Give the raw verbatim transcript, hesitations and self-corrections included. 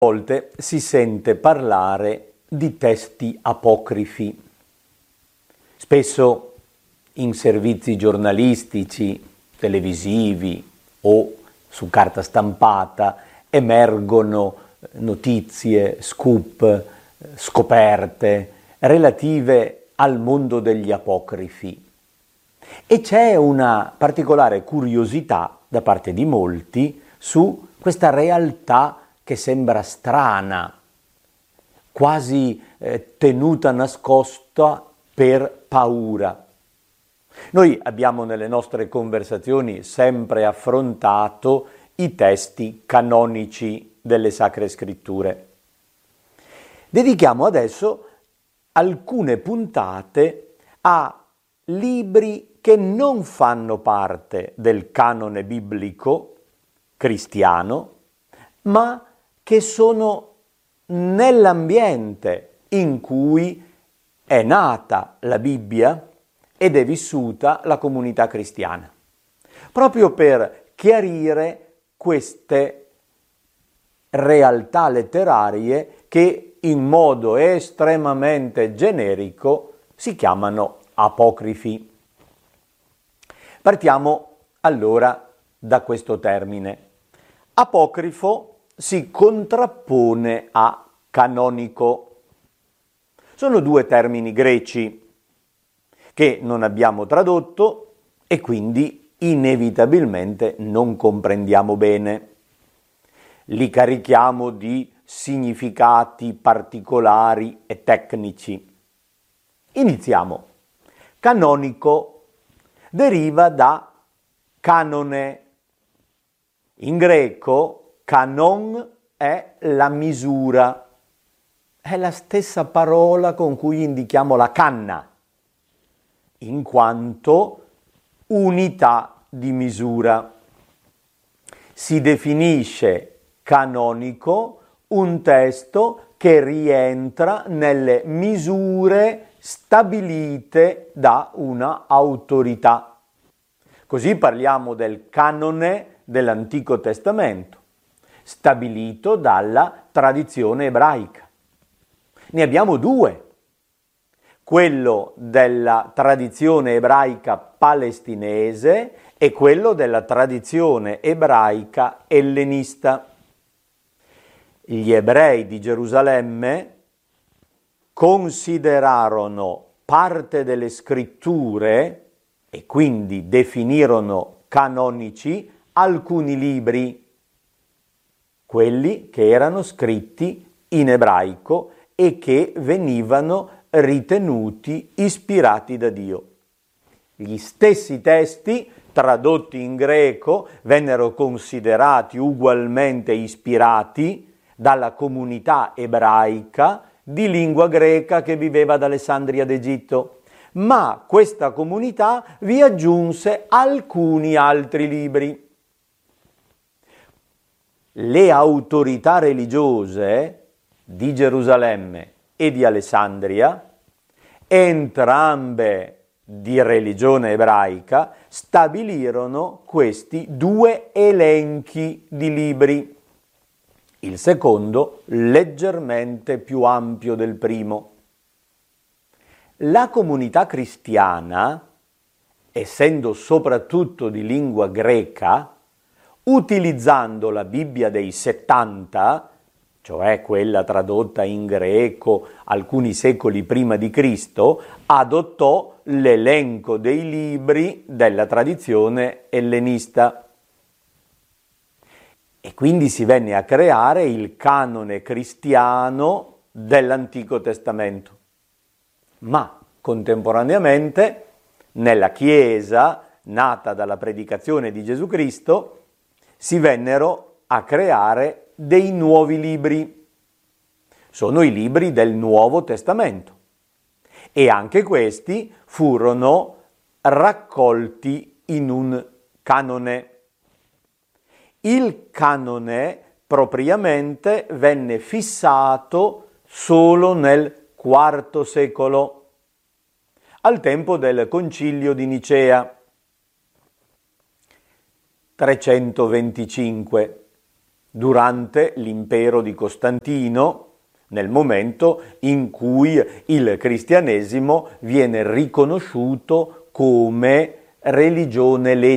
volte si sente parlare di testi apocrifi. Spesso in servizi giornalistici, televisivi o su carta stampata emergono notizie, scoop, scoperte relative al mondo degli apocrifi. E c'è una particolare curiosità da parte di molti su questa realtà che sembra strana, quasi eh, tenuta nascosta per paura. Noi abbiamo nelle nostre conversazioni sempre affrontato i testi canonici delle Sacre Scritture. Dedichiamo adesso alcune puntate a libri che non fanno parte del canone biblico cristiano, ma che sono nell'ambiente in cui è nata la Bibbia ed è vissuta la comunità cristiana, proprio per chiarire queste realtà letterarie che in modo estremamente generico si chiamano apocrifi. Partiamo allora da questo termine. Apocrifo si contrappone a canonico. Sono due termini greci che non abbiamo tradotto e quindi inevitabilmente non comprendiamo bene. Li carichiamo di significati particolari e tecnici. Iniziamo. Canonico deriva da canone. In greco canon è la misura. È la stessa parola con cui indichiamo la canna, in quanto unità di misura. Si definisce canonico un testo che rientra nelle misure stabilite da una autorità. Così parliamo del canone dell'Antico Testamento, stabilito dalla tradizione ebraica. Ne abbiamo due. Quello della tradizione ebraica palestinese e quello della tradizione ebraica ellenista. Gli ebrei di Gerusalemme considerarono parte delle scritture e quindi definirono canonici alcuni libri, quelli che erano scritti in ebraico e che venivano ritenuti ispirati da Dio. Gli stessi testi tradotti in greco vennero considerati ugualmente ispirati dalla comunità ebraica di lingua greca che viveva ad Alessandria d'Egitto, ma questa comunità vi aggiunse alcuni altri libri. Le autorità religiose di Gerusalemme e di Alessandria, entrambe di religione ebraica, stabilirono questi due elenchi di libri. Il secondo leggermente più ampio del primo. La comunità cristiana, essendo soprattutto di lingua greca, utilizzando la Bibbia dei settanta, cioè quella tradotta in greco alcuni secoli prima di Cristo, adottò l'elenco dei libri della tradizione ellenista. E quindi si venne a creare il canone cristiano dell'Antico Testamento. Ma contemporaneamente nella Chiesa, nata dalla predicazione di Gesù Cristo, si vennero a creare dei nuovi libri. Sono i libri del Nuovo Testamento. E anche questi furono raccolti in un canone. Il canone propriamente venne fissato solo nel quarto secolo, al tempo del Concilio di Nicea, trecentoventicinque. durante l'impero di Costantino, nel momento in cui il cristianesimo viene riconosciuto come religione legittima